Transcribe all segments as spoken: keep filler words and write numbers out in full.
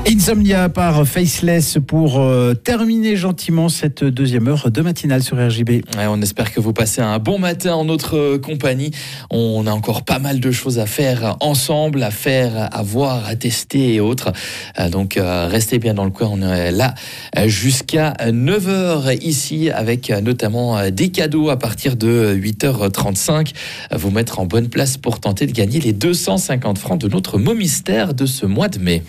Insomnia par Faceless pour euh, terminer gentiment cette deuxième heure de matinale sur R J B. Ouais, on espère que vous passez un bon matin en notre euh, compagnie. On a encore pas mal de choses à faire ensemble, à faire, à voir, à tester et autres. Euh, donc euh, restez bien dans le coin, on est là jusqu'à neuf heures ici avec euh, notamment euh, des cadeaux à partir de huit heures trente-cinq. Euh, vous mettre en bonne place pour tenter de gagner les deux cent cinquante francs de notre mot mystère de ce mois de mai.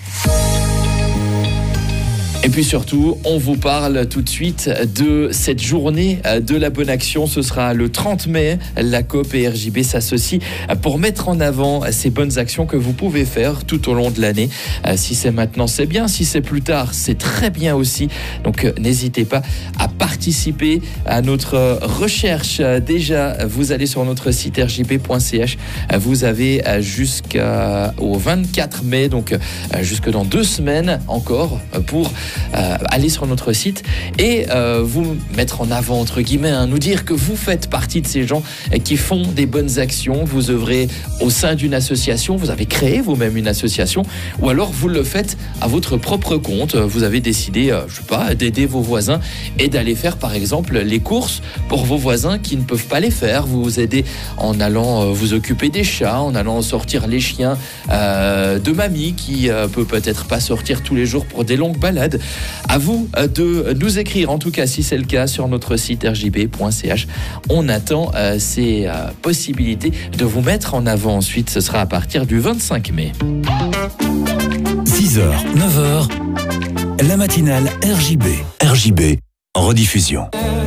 Et puis surtout, on vous parle tout de suite de cette journée de la bonne action. Ce sera le trente mai. La Coop et R J B s'associent pour mettre en avant ces bonnes actions que vous pouvez faire tout au long de l'année. Si c'est maintenant, c'est bien. Si c'est plus tard, c'est très bien aussi. Donc n'hésitez pas à participer à notre recherche. Déjà, vous allez sur notre site r j b point c h. Vous avez jusqu'au vingt-quatre mai, donc jusque dans deux semaines encore, pour Euh, aller sur notre site et euh, vous mettre en avant, entre guillemets, hein, nous dire que vous faites partie de ces gens qui font des bonnes actions. Vous œuvrez au sein d'une association, vous avez créé vous-même une association, ou alors vous le faites à votre propre compte. Vous avez décidé, euh, je sais pas, d'aider vos voisins et d'aller faire par exemple les courses pour vos voisins qui ne peuvent pas les faire. Vous vous aidez en allant euh, vous occuper des chats, en allant sortir les chiens euh, de mamie qui euh, peut peut-être pas sortir tous les jours pour des longues balades. À vous de nous écrire, en tout cas si c'est le cas, sur notre site r j b point c h. On attend euh, ces euh, possibilités de vous mettre en avant. Ensuite, ce sera à partir du vingt-cinq mai. six heures, neuf heures, la matinale R J B. R J B en rediffusion.